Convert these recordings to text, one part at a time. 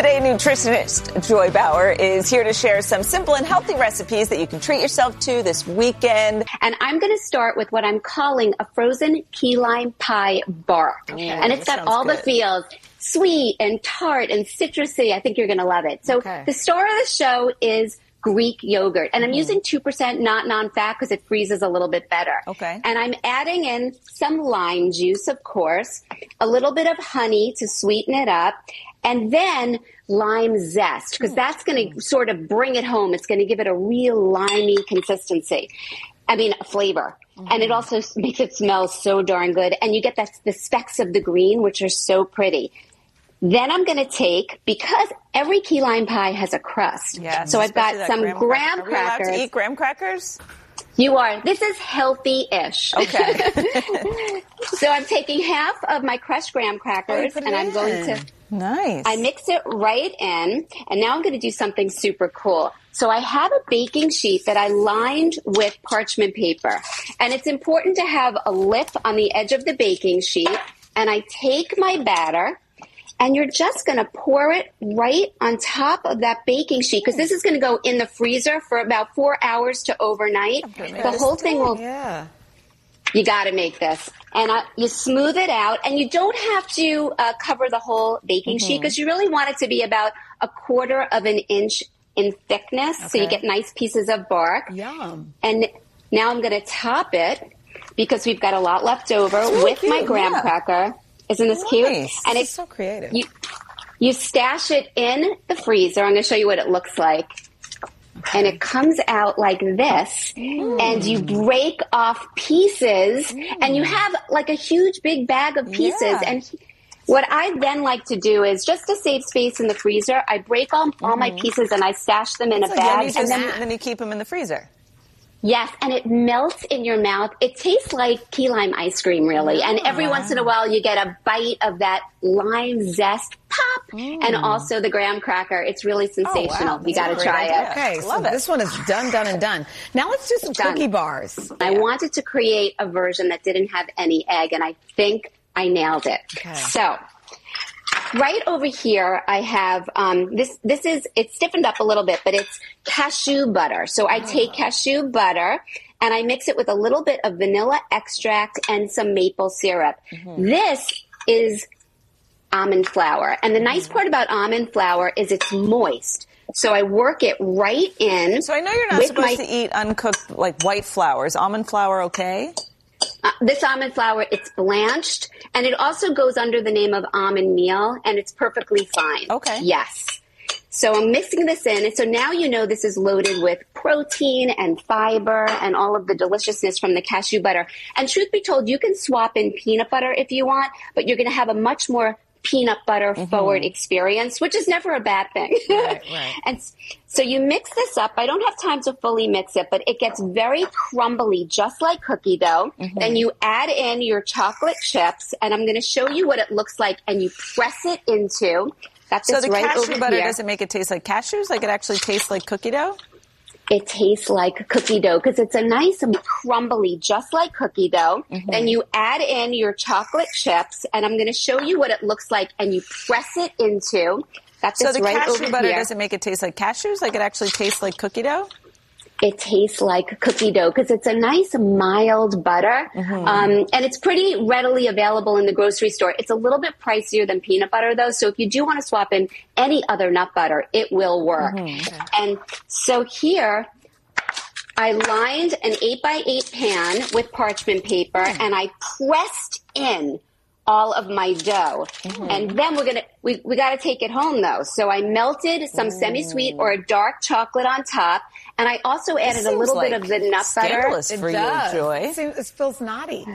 Today, nutritionist Joy Bauer is here to share some simple and healthy recipes that you can treat yourself to this weekend. And I'm going to start with what I'm calling a frozen key lime pie bark. And it's got all the feels, sweet and tart and citrusy. I think you're going to love it. So the star of the show is Greek yogurt. And I'm using 2% not non-fat because it freezes a little bit better. And I'm adding in some lime juice, of course, a little bit of honey to sweeten it up, and then lime zest, because that's going to sort of bring it home. It's going to give it a real limey consistency. I mean, flavor. And it also makes it smell so darn good. And you get the specks of the green, which are so pretty. Then I'm going to take, because every key lime pie has a crust. Yes, so I've got some graham crackers. Are we crackers. allowed to eat graham crackers? You are. This is healthy-ish. Okay. So I'm taking half of my crushed graham crackers, and I'm going to... Nice. I mix it right in, and now I'm going to do something super cool. So I have a baking sheet that I lined with parchment paper, and it's important to have a lip on the edge of the baking sheet, and I take my batter, and you're just going to pour it right on top of that baking sheet, because this is going to go in the freezer for about 4 hours to overnight. The whole thing will... Yeah. You got to make this. And you smooth it out, and you don't have to cover the whole baking sheet, because you really want it to be about 1/4 of an inch in thickness, so you get nice pieces of bark. Yum. And now I'm going to top it, because we've got a lot left over, with my graham cracker. Isn't this cute? And it's so creative. You stash it in the freezer. I'm going to show you what it looks like. And it comes out like this, and you break off pieces, and you have like a huge big bag of pieces. And what I then like to do is, just to save space in the freezer, I break all my pieces and I stash them in a bag. And then you keep them in the freezer. Yes, and it melts in your mouth. It tastes like key lime ice cream, really. And every once in a while, you get a bite of that lime zest pop, and also the graham cracker. It's really sensational. You got to try it. Okay, so this one is done, and done. Now let's do some cookie bars. I wanted to create a version that didn't have any egg, and I think I nailed it. So... right over here, I have, it's stiffened up a little bit, but it's cashew butter. So I take cashew butter and I mix it with a little bit of vanilla extract and some maple syrup. This is almond flour. And the nice part about almond flour is it's moist. So I work it right in. So I know you're not supposed to eat uncooked, like white flour. Is almond flour okay? This almond flour, it's blanched, and it also goes under the name of almond meal, and it's perfectly fine. Okay. Yes. So I'm mixing this in, and so now you know this is loaded with protein and fiber and all of the deliciousness from the cashew butter. And truth be told, you can swap in peanut butter if you want, but you're going to have a much more peanut butter forward experience, which is never a bad thing. Right. And so you mix this up. I don't have time to fully mix it, but it gets very crumbly, just like cookie dough. Then you add in your chocolate chips, and I'm going to show you what it looks like, and you press it into. So the cashew butter doesn't make it taste like cashews? Like it actually tastes like cookie dough? It tastes like cookie dough because it's a nice crumbly, just like cookie dough. Then you add in your chocolate chips, and I'm going to show you what it looks like, and you press it into. So the cashew butter doesn't make it taste like cashews? Like it actually tastes like cookie dough? It tastes like cookie dough because it's a nice mild butter, and it's pretty readily available in the grocery store. It's a little bit pricier than peanut butter, though, so if you do want to swap in any other nut butter, it will work. And so here, I lined an 8x8 pan with parchment paper, and I pressed in all of my dough. And then we got to take it home, though. So I melted some semi-sweet or dark chocolate on top, and I also added a little bit of the nut butter. For you, Joy. It feels naughty.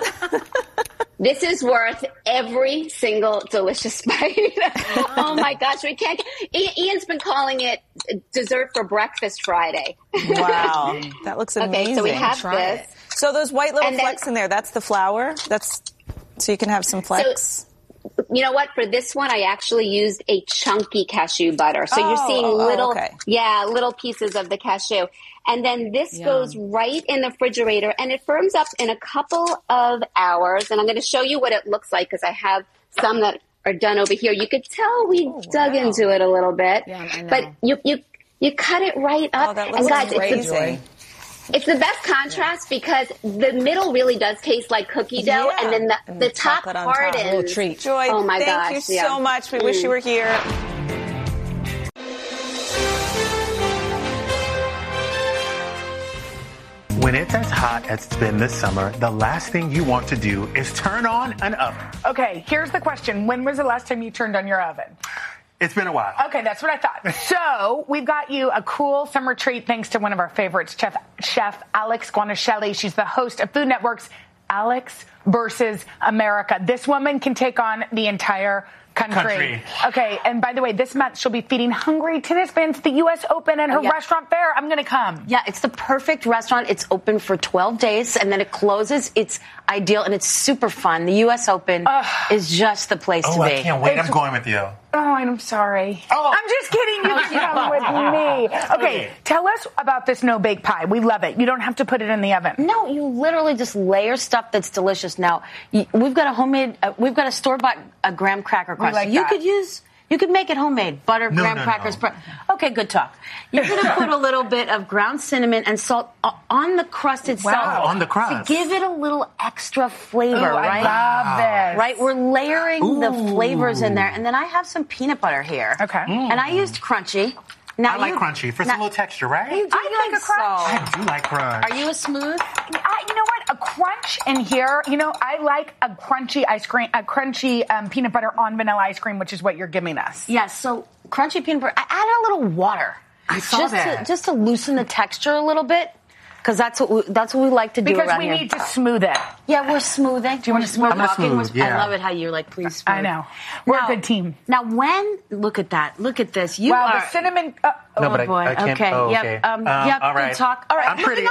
This is worth every single delicious bite. Oh my gosh, we can't. Ian's been calling it dessert for breakfast Friday. Wow, that looks amazing. Okay, so we have this. So those white little flecks in there, that's the flour? So you can have some flecks? So, you know what? For this one, I actually used a chunky cashew butter. So you're seeing little pieces of the cashew. And then this goes right in the refrigerator, and it firms up in a couple of hours. And I'm going to show you what it looks like because I have some that are done over here. You could tell we dug into it a little bit. Yeah, I know. But you cut it right up. Oh, that and looks guys, crazy. it's the best contrast because the middle really does taste like cookie dough, and then the top hardens. A little treat. Joy, oh my thank you so much. We wish you were here. When it's as hot as it's been this summer, the last thing you want to do is turn on an oven. Okay, here's the question. When was the last time you turned on your oven? It's been a while. Okay, that's what I thought. So we've got you a cool summer treat thanks to one of our favorites, Chef Alex Guarnaschelli. She's the host of Food Network's Alex versus America. This woman can take on the entire country. Okay, and by the way, this month she'll be feeding hungry tennis fans at the U.S. Open and her restaurant fair. I'm going to come. Yeah, it's the perfect restaurant. It's open for 12 days, and then it closes. It's ideal, and it's super fun. The U.S. Open is just the place to be. I can't wait. I'm going with you. Oh, I'm sorry. Oh. I'm just kidding. You can come with me. Okay, tell us about this no-bake pie. We love it. You don't have to put it in the oven. No, you literally just layer stuff that's delicious. Now, we've got a store-bought graham cracker crust. Like You could make it homemade. Butter, graham crackers. Okay, good talk. You're going to put a little bit of ground cinnamon and salt on the crust itself. Wow, on the crust. To give it a little extra flavor, right? I love this. Right? We're layering the flavors in there. And then I have some peanut butter here. Okay. And I used crunchy. Now I like crunchy for some little texture, right? You do I like a crunch. I do like crunch. Are you a smooth? You know what? A crunch in here. You know, I like a crunchy ice cream, a crunchy peanut butter on vanilla ice cream, which is what you're giving us. Yes. So crunchy peanut butter. I add a little water. I saw that. Just to loosen the texture a little bit. Because that's what we like to do because around we here. need to smooth it. Yeah, we're smoothing. Do you want to smooth? Yeah. I love it how you're like, please smooth. I know. We're a good team. Now, look at that. Look at this. You wow, are. the cinnamon. No, but boy. I can't. Okay. Oh, yep. okay. Yep. All right. Good talk. All right. I'm pretty.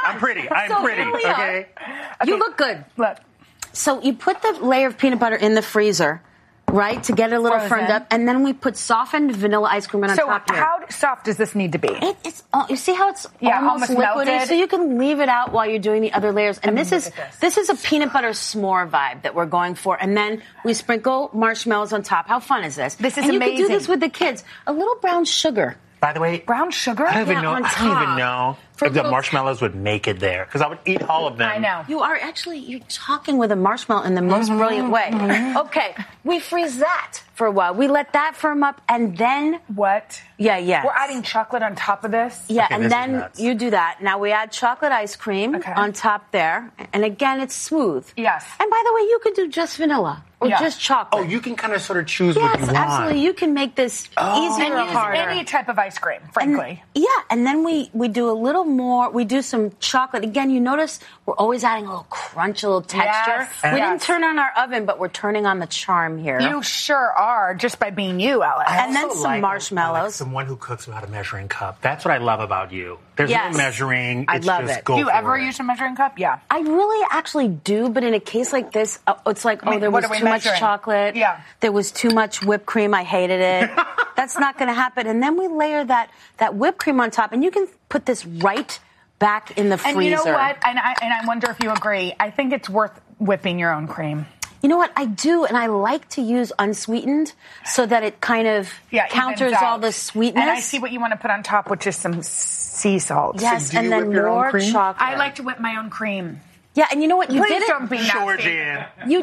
Okay. You look good. Look. So you put the layer of peanut butter in the freezer, right, to get it a little firmed up, and then we put softened vanilla ice cream on top here. So how soft does this need to be? You see how it's almost liquidy, melted? so you can leave it out while you're doing the other layers. And this is a peanut butter s'more vibe that we're going for. And then we sprinkle marshmallows on top. How fun is this? This is amazing. amazing. You can do this with the kids. A little brown sugar. By the way, brown sugar. I don't even on know if the marshmallows would make it there because I would eat all of them. I know. You're talking with a marshmallow in the most brilliant way. Okay, we freeze that for a while. We let that firm up, and then what? Yeah. We're adding chocolate on top of this. Yeah, okay, and then you do that. Now we add chocolate ice cream on top there, and again it's smooth. Yes. And by the way, you could do just vanilla or just chocolate. Oh, you can kind of sort of choose what you want. Yes, absolutely. You can make this easier or harder. Any type of ice cream, frankly. And then we do a little more. We do some chocolate. Again, you notice we're always adding a little crunch, a little texture. Yes. We didn't turn on our oven, but we're turning on the charm here. You sure are, just by being you, Alex. And then some marshmallows. Like someone who cooks without a measuring cup. That's what I love about you. There's no measuring. I love just it. Go do you ever it. use a measuring cup? Yeah. I really actually do, but in a case like this, it's like, there was too much chocolate. Yeah. There was too much whipped cream. I hated it. That's not going to happen. And then we layer that whipped cream on top, and you can put this right back in the freezer. And you know what? And I wonder if you agree. I think it's worth whipping your own cream. You know what? I do, and I like to use unsweetened so that it kind of counters all the sweetness. And I see what you want to put on top, which is some sea salt. Yes, so and then more chocolate. I like to whip my own cream. Yeah, and you know what? You Please did don't be nasty. You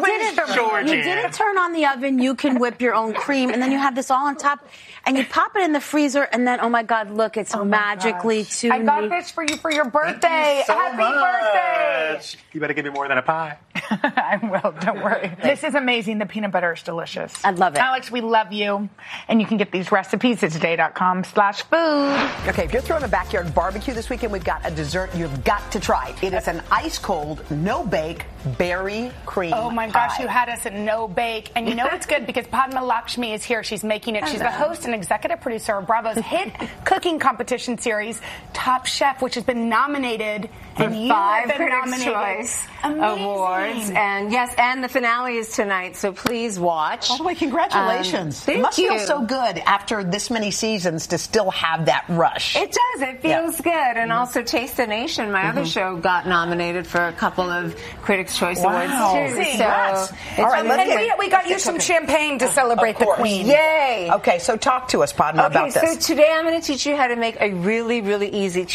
didn't turn on the oven. You can whip your own cream, and then you have this all on top, and you pop it in the freezer, and then, oh my God, look, it's magically too I got this for you for your birthday. Happy birthday. You better give me more than a pie. I will, don't worry. This is amazing. The peanut butter is delicious. I love it. Alex, we love you. And you can get these recipes at today.com/food. Okay, if you're throwing a backyard barbecue this weekend, we've got a dessert you've got to try. It is an ice-cold, no-bake berry cream Oh my gosh, pie. you had us at no bake. And you know it's good because Padma Lakshmi is here. She's making it. She's the host and executive producer of Bravo's hit cooking competition series, Top Chef, which has been nominated for 5 Critics' Choice Awards. And yes, and the finale is tonight, so please watch. By the way, congratulations. Thank it must you. feel so good after this many seasons to still have that rush. It does. It feels good. And also Taste the Nation, my other show, got nominated for a couple of Critics' Choice Awards too. So all right, we got you some champagne to celebrate the Queen. Yay! Okay, so talk to us, Padma, about this. So today I'm going to teach you how to make a really, really easy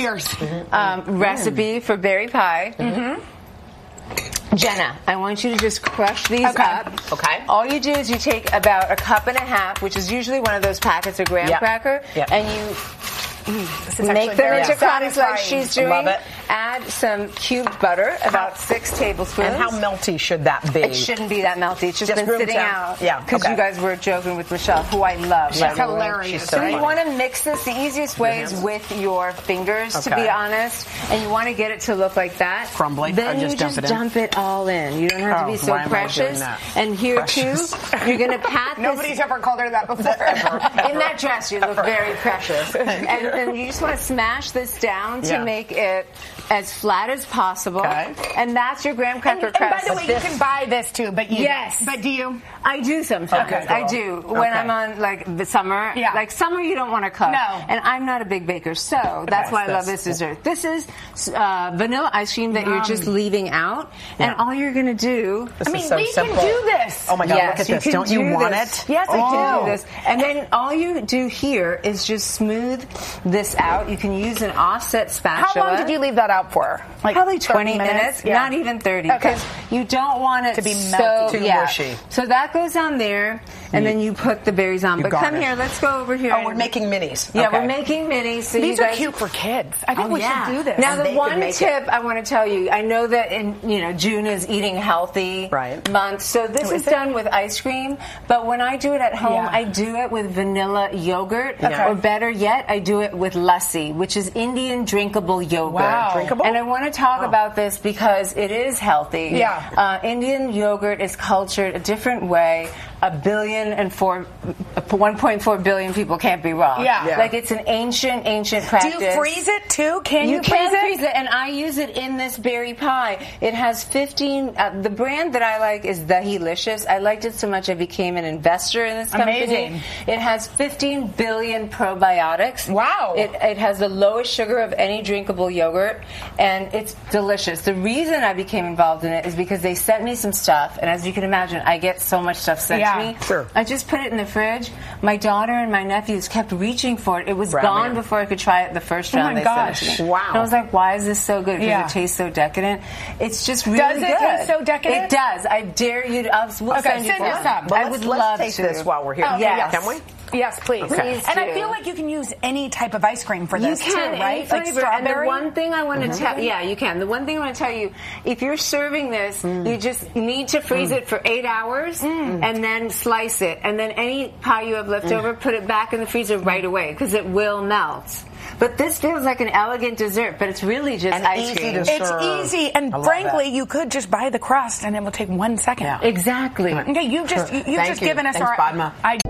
recipe for berry pie. Jenna, I want you to just crush these up. Okay. All you do is you take about 1.5 cups, which is usually one of those packets of graham cracker, and you make them into crumbs like she's doing. Love it. Add some cubed butter, about 6 tablespoons. And how melty should that be? It shouldn't be that melty. It's just been room sitting temp. out. Yeah. Because you guys were joking with Michelle, who I love. She's hilarious. So you want to mix this. The easiest way is with your fingers, to be honest. And you want to get it to look like that. Crumbly. Then you just dump it all in. You don't have to be so precious. And here too, you're going to pat this. Nobody's ever called her that before. In that dress, you look very precious. And then you just want to smash this down to make it as flat as possible. And that's your graham cracker crust. And by the way, you can buy this too, but but do you? I do sometimes. I do. When I'm on like the summer. Yeah. Like summer you don't want to cook. No. And I'm not a big baker, so that's why I love this dessert. This is vanilla ice cream that you're just leaving out. And all you're going to do... we can do this. Oh my God, look at this. Don't you want it? Yes, I do. This. And then all you do here is just smooth this out. You can use an offset spatula. How long did you leave that out for? Like probably 20 minutes. Not even 30. Because you don't want it to be melty, too mushy. So that goes on there, and then you put the berries on. But come here, let's go over here. Oh, we're making minis. Yeah, we're making minis. So these are cute for kids. I think we should do this. Now, the one tip I want to tell you, I know that June is eating healthy month, so this is done with ice cream. But when I do it at home, I do it with vanilla yogurt, or better yet, I do it with lassi, which is Indian drinkable yogurt. Wow. Drinkable? And I want to talk about this because it is healthy. Yeah. Indian yogurt is cultured a different way. 1.4 billion people can't be wrong. Yeah. Like it's an ancient practice. Do you freeze it too? Can you freeze it? And I use it in this berry pie. It has 15, the brand that I like is Dahilicious. I liked it so much I became an investor in this company. Amazing. It has 15 billion probiotics. Wow. It has the lowest sugar of any drinkable yogurt, and it's delicious. The reason I became involved in it is because they sent me some stuff, and as you can imagine, I get so much stuff sent to me. Sure. I just put it in the fridge. My daughter and my nephews kept reaching for it. It was gone before I could try it the first round. Oh my gosh. Sent it to me. Wow. And I was like, why is this so good? Because it tastes so decadent. It's just really good. Does it taste so decadent? It does. I dare you to. We'll send you us some. I would love taste to. this while we're here. Yes. Can we? Yes, please. Please and do. I feel like you can use any type of ice cream for this you can, too, right? Like strawberry. And the one thing I want to tell you can. The one thing I want to tell you, if you're serving this, you just need to freeze it for 8 hours and then slice it. And then any pie you have left over, put it back in the freezer right away because it will melt. But this feels like an elegant dessert, but it's really just ice cream. It's easy, and frankly, you could just buy the crust, and it will take 1 second. Exactly. Okay, you've just given us Thanks, our. Padma.